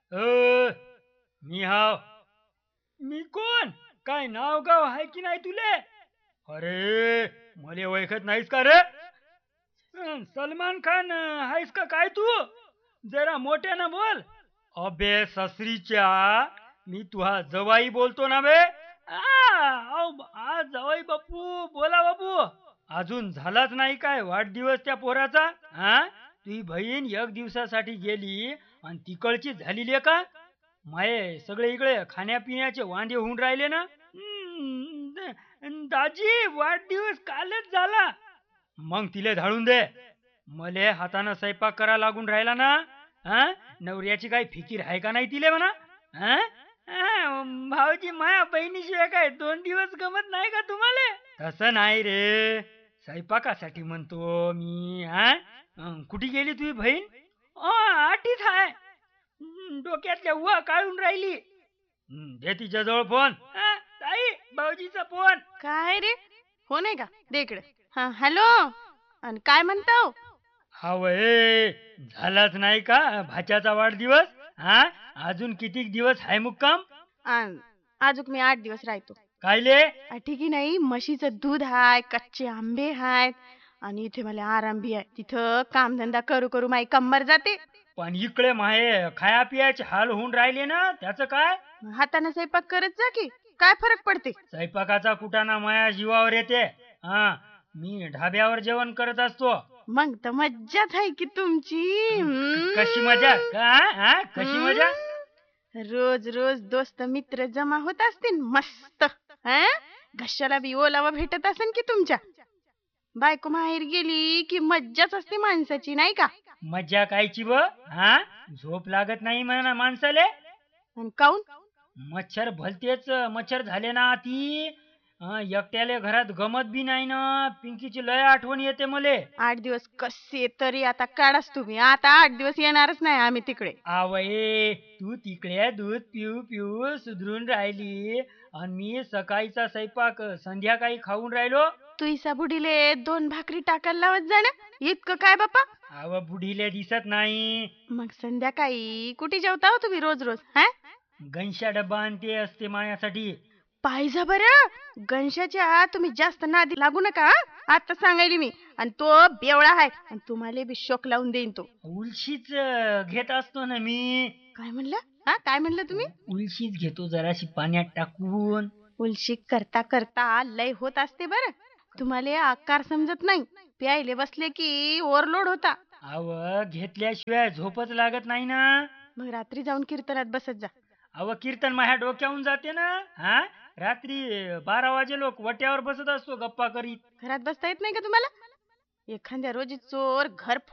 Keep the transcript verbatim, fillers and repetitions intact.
अ मी हाव. मी कोण? काय नाव गाव आहे की नाही तुले? अरे मले ओळखत नाहीस का रे? अं, सलमान खान अं, आहेस का काय तू? जरा मोठ्यानं बोल. अबे ससरीच्या, मी तुहा जवाई बोलतो ना बे. आ, अहो, आ जवाई बापू, बोला बापू. अजून झालाच नाही काय वाढदिवस त्या पोराचा? हा, तुझी बहीण एक दिवसासाठी गेली आणि तिकडची झालेली का? माये सगळे इकडे खाण्यापिण्याचे वांदे होऊन राहिले ना. हम्म, द- दाजी वाढदिवस कालच झाला. मग तिले धाडून दे. मले हातानं स्वयंपाक करा लागून राहिला ना. हा, नवऱ्याची काही फिकीर आहे का नाही तिले म्हणा. हा? हा, भाऊजी माया बहिणीशिवाय काय दोन दिवस गमत नाही का तुम्हाला? तसं नाही रे, स्वयंपाकासाठी म्हणतो मी. हा, अं, कुठे गेली तुझी बहीण? अ, आठीच आहे. हं, डोक्यातल्या उवा काढून राहिली. हं, दे तिच्या जवळ फोन. हा, ताई भाऊजीचा फोन. काय रे? फोन आहे का? दे इकडे. हा, हॅलो. आणि काय म्हणताव? हा वय झालाच नाही का भाच्याचा वाढदिवस? हा, अजून किती दिवस आहे मुक्काम? आन- आजूक मी आठ दिवस राहतो. कायले? आ, ठीक आहे नाही, म्हशीचं दूध हाय, कच्चे आंबे आहेत, आणि इथे मला आराम बी आहे. तिथं कामधंदा करू करू माई कंबर जाते. पण इकडे माहे खाया पियाचे हाल होऊन राहिले ना, त्याचं काय? मग हाताने स्वयंपाक करत जा की, काय फरक पडते? स्वयंपाकाचा कुटाणा माया जीवावर येते. हा, मी ढाब्यावर जेवण करत असतो. मग तर मज्जाच आहे की तुमची. क- कशी मजा हम्म. का? हा, कशी मजा? हम्म. रोज रोज दोस्त मित्र जमा होत असतील मस्त. हा, घशाला बी ओलावा भेटत असेल की तुमच्या. बायको माहेर गेली की मज्जाच असते माणसाची, नाही का? मज्जा कायची व? हा, झोप लागत नाही म्हणा माणसाले. आणि काऊन? मच्छर भलतेच मच्छर झाले ना ती. हं, एकट्याले घरात गमत बी नाही ना. पिंकीची लय आठवण येते मले. आठ दिवस कसे तरी आता काढाच तुम्ही. आता आठ दिवस येणारच नाही आम्ही तिकडे. आवये, तू तिकडे दूध पिऊ पिऊ सुधरून राहिली आणि मी सकाळीचा स्वयंपाक संध्याकाळी खाऊन राहिलो. तुईसा बुडीले दोन भाकरी टाकायला लावत जा ना. इतकं काय बापा? अव बुढीले दिसत नाही. मग संध्याकाळी कुठे जेवता हो तुम्ही रोज रोज? हा, गणशा डब्बा आणते असते माझ्यासाठी. पाहिजा बरं. गणशाच्या तुम्ही जास्त नादी लागू नका हं? आता सांगायली मी. आणि तो बेवळा आहे, आणि तुम्हाला बी शोक लावून देईन तो. उलशीच अं, घेत असतो ना मी. काय म्हणलं? हा, काय म्हणलं तुम्ही? उलशीच घेतो जराशी पाण्यात टाकून. उलशी करता करता लय होत असते बरं. तुम्हाला आकार समजत नाही. प्यायले बसले की ओव्हरलोड होता. अव घेतल्याशिवाय झोपच लागत नाही ना. मग रात्री जाऊन कीर्तनात बसत जा. अव कीर्तन माझ्या डोक्याहून जाते ना. हा, रात्री बारा वाजे लोक वट्यावर बसत असतो गप्पा करीत. घरात बसता येत नाही का तुम्हाला? एखाद्या रोजी चोर घर